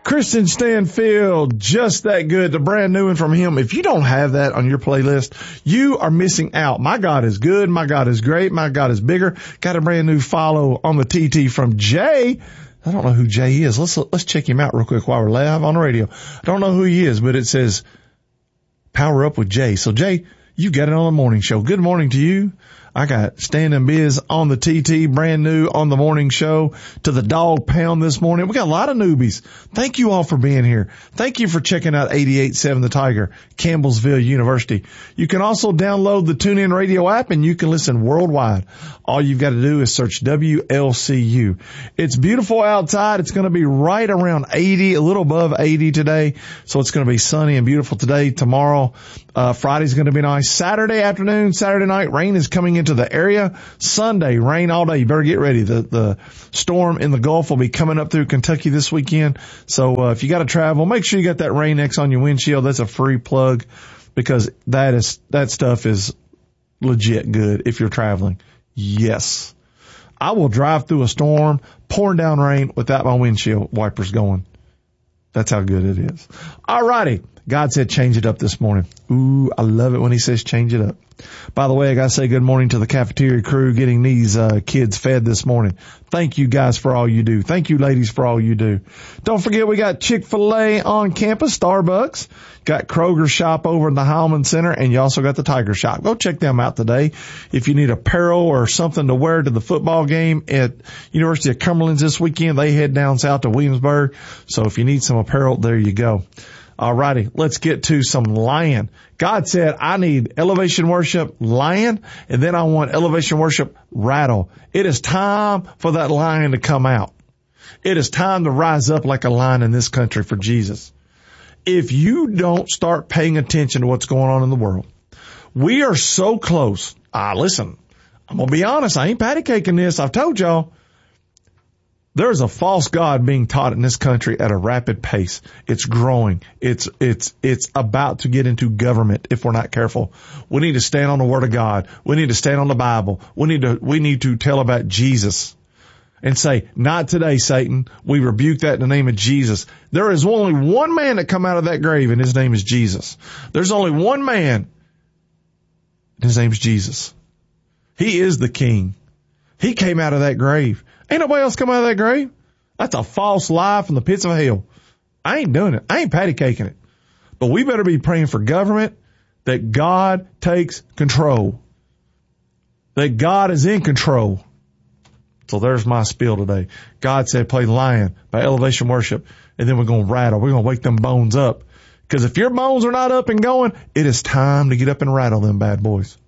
Christian Stanfield, Just That Good, the brand new one from him. If you don't have that on your playlist, you are missing out. My God is good. My God is great. My God is bigger. Got a brand new follow on the TT from Jay. I don't know who Jay is. Let's check him out real quick while we're live on the radio. I don't know who he is, but it says Power Up with Jay. So Jay, you got it on the morning show. Good morning to you. I got Stan and Biz on the TT, brand new on the morning show, to the dog pound this morning. We got a lot of newbies. Thank you all for being here. Thank you for checking out 88.7 The Tiger, Campbellsville University. You can also download the TuneIn Radio app and you can listen worldwide. All you've got to do is search WLCU. It's beautiful outside. It's going to be right around 80, a little above 80 today. So it's going to be sunny and beautiful today. Tomorrow, Friday's going to be nice. Saturday afternoon, Saturday night, rain is coming into the area. Sunday, rain all day. You better get ready. The storm in the Gulf will be coming up through Kentucky this weekend. So if you got to travel, make sure you got that Rain-X on your windshield. That's a free plug because that stuff is legit good if you're traveling. Yes. I will drive through a storm, pouring down rain without my windshield wipers going. That's how good it is. All righty. God said change it up this morning. Ooh, I love it when he says change it up. By the way, I got to say good morning to the cafeteria crew getting these kids fed this morning. Thank you guys for all you do. Thank you ladies for all you do. Don't forget we got Chick-fil-A on campus, Starbucks, got Kroger shop over in the Heilman Center, and you also got the Tiger shop. Go check them out today. If you need apparel or something to wear to the football game at University of Cumberland this weekend, they head down south to Williamsburg. So if you need some apparel, there you go. All righty, let's get to some lion. God said, I need elevation worship lion, and then I want elevation worship rattle. It is time for that lion to come out. It is time to rise up like a lion in this country for Jesus. If you don't start paying attention to what's going on in the world, we are so close. Listen, I'm going to be honest. I ain't patty caking this. I've told y'all. There's a false God being taught in this country at a rapid pace. It's growing. It's about to get into government if we're not careful. We need to stand on the Word of God. We need to stand on the Bible. We need to tell about Jesus and say, not today, Satan. We rebuke that in the name of Jesus. There is only one man that come out of that grave, and his name is Jesus. There's only one man, and his name is Jesus. He is the King. He came out of that grave. Ain't nobody else come out of that grave. That's a false lie from the pits of hell. I ain't doing it. I ain't patty caking it. But we better be praying for government, that God takes control. That God is in control. So there's my spiel today. God said play lion by elevation worship, and then we're going to rattle. We're going to wake them bones up. Because if your bones are not up and going, it is time to get up and rattle them bad boys.